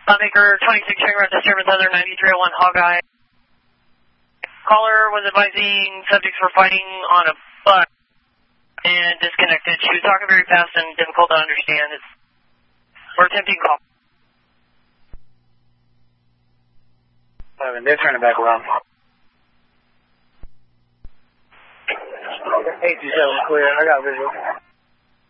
Maker 26 Train Route disturbance other 9301 Hawkeye. Caller was advising subjects were fighting on a bus and disconnected. She was talking very fast and difficult to understand. We're attempting call. They're turning back around. 827 clear. I got visual.